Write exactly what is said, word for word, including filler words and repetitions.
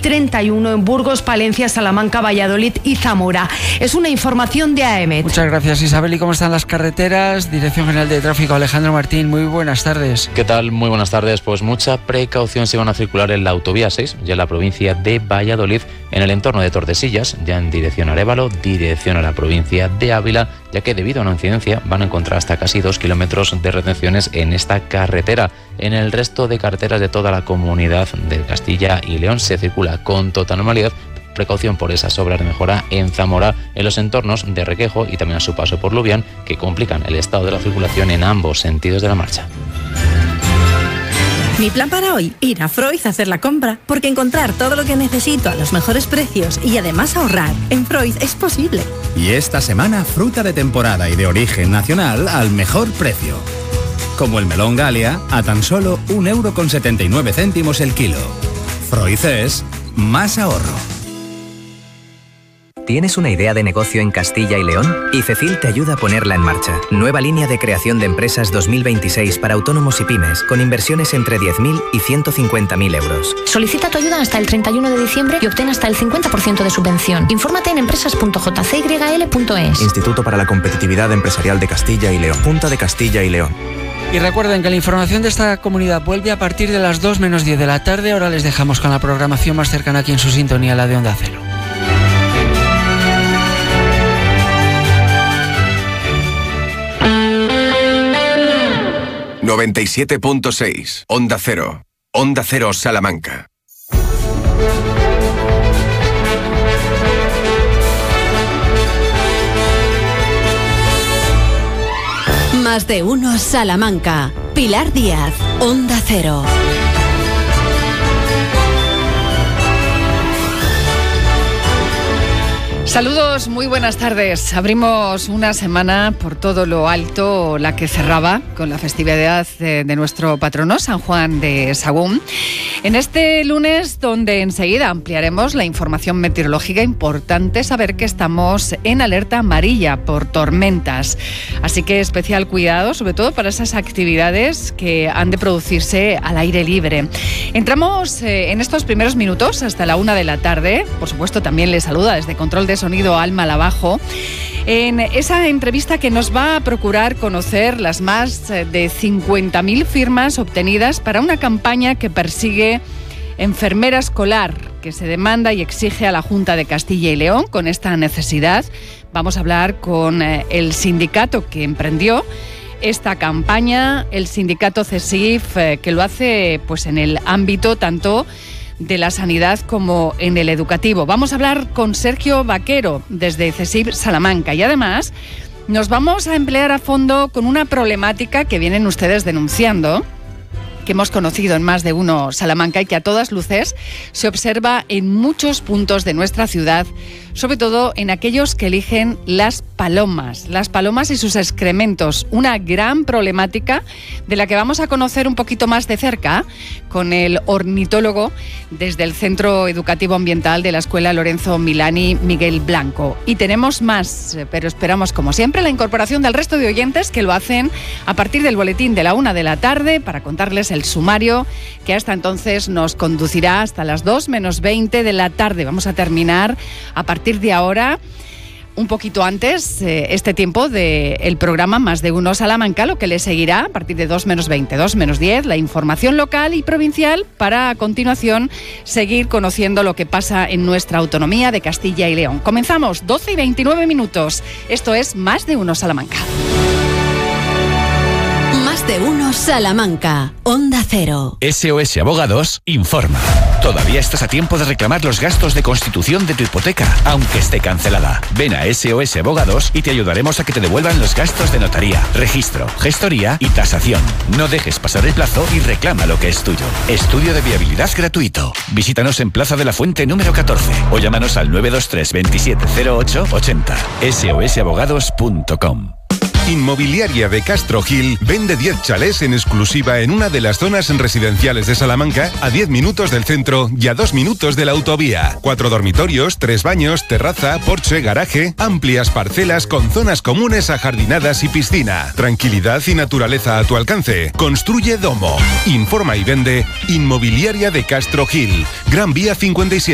treinta y uno en Burgos, Palencia, Salamanca, Valladolid y Zamora. Es una información de A E M E T. Muchas gracias, Isabel. ¿Y cómo están las carreteras? Dirección General de Tráfico, Alejandro Martín, muy buenas tardes. ¿Qué tal? Muy buenas tardes. Pues mucha precaución si van a circular en la autovía seis, ya en la provincia de Valladolid, en el entorno de Tordesillas, ya en dirección a Arévalo, dirección a la provincia de Ávila, ya que debido a una incidencia van a encontrar hasta casi dos kilómetros de retenciones en esta carretera. En el resto de carreteras de toda la comunidad de Castilla y León se circula con total normalidad. Precaución por esas obras de mejora en Zamora, en los entornos de Requejo y también a su paso por Lubián, que complican el estado de la circulación en ambos sentidos de la marcha. Mi plan para hoy, ir a Freud a hacer la compra, porque encontrar todo lo que necesito a los mejores precios y además ahorrar en Freud es posible. Y esta semana, fruta de temporada y de origen nacional al mejor precio. Como el melón Galia, a tan solo un euro con setenta y nueve céntimos el kilo. Freud es más ahorro. ¿Tienes una idea de negocio en Castilla y León? ICECIL te ayuda a ponerla en marcha. Nueva línea de creación de empresas dos mil veintiséis para autónomos y pymes, con inversiones entre diez mil y ciento cincuenta mil euros. Solicita tu ayuda hasta el treinta y uno de diciembre y obtén hasta el cincuenta por ciento de subvención. Infórmate en empresas punto j c y l punto e s. Instituto para la Competitividad Empresarial de Castilla y León. Junta de Castilla y León. Y recuerden que la información de esta comunidad vuelve a partir de las dos menos diez de la tarde. Ahora les dejamos con la programación más cercana aquí en su sintonía, la de Onda Cero. noventa y siete punto seis. Onda Cero. Onda Cero Salamanca. Más de uno Salamanca. Pilar Díaz, Onda Cero. Saludos, muy buenas tardes. Abrimos una semana por todo lo alto, la que cerraba con la festividad de, de nuestro patrono, San Juan de Sagún. En este lunes, donde enseguida ampliaremos la información meteorológica, importante saber que estamos en alerta amarilla por tormentas. Así que especial cuidado, sobre todo para esas actividades que han de producirse al aire libre. Entramos eh, en estos primeros minutos hasta la una de la tarde. Por supuesto, también les saluda desde Control de Sonido Alma Lavajo, en esa entrevista que nos va a procurar conocer las más de cincuenta mil firmas obtenidas para una campaña que persigue enfermera escolar, que se demanda y exige a la Junta de Castilla y León con esta necesidad. Vamos a hablar con el sindicato que emprendió esta campaña, el sindicato CESIF, que lo hace pues en el ámbito tanto de la sanidad como en el educativo. Vamos a hablar con Sergio Vaquero desde CESIF Salamanca y además nos vamos a emplear a fondo con una problemática que vienen ustedes denunciando, que hemos conocido en Más de uno Salamanca y que a todas luces se observa en muchos puntos de nuestra ciudad, sobre todo en aquellos que eligen las palomas, las palomas y sus excrementos, una gran problemática de la que vamos a conocer un poquito más de cerca con el ornitólogo desde el Centro Educativo Ambiental de la Escuela Lorenzo Milani, Miguel Blanco. Y tenemos más, pero esperamos como siempre la incorporación del resto de oyentes que lo hacen a partir del boletín de la una de la tarde para contarles el sumario que hasta entonces nos conducirá hasta las dos menos veinte de la tarde. Vamos a terminar a partir de ahora, un poquito antes, eh, este tiempo del programa Más de uno Salamanca, lo que le seguirá a partir de dos menos veinte, dos menos diez, la información local y provincial, para a continuación seguir conociendo lo que pasa en nuestra autonomía de Castilla y León. Comenzamos, doce y veintinueve minutos. Esto es Más de uno Salamanca. Más de uno Salamanca, Onda Cero. S O S Abogados informa. Todavía estás a tiempo de reclamar los gastos de constitución de tu hipoteca, aunque esté cancelada. Ven a S O S Abogados y te ayudaremos a que te devuelvan los gastos de notaría, registro, gestoría y tasación. No dejes pasar el plazo y reclama lo que es tuyo. Estudio de viabilidad gratuito. Visítanos en Plaza de la Fuente número catorce o llámanos al nueve dos tres veintisiete cero ocho ochenta. S O S abogados punto com. Inmobiliaria de Castro Gil vende diez chalés en exclusiva en una de las zonas residenciales de Salamanca, a diez minutos del centro y a dos minutos de la autovía. Cuatro dormitorios, tres baños, terraza, porche, garaje, amplias parcelas con zonas comunes ajardinadas y piscina. Tranquilidad y naturaleza a tu alcance. Construye Domo. Informa y vende Inmobiliaria de Castro Gil. Gran Vía cincuenta y siete.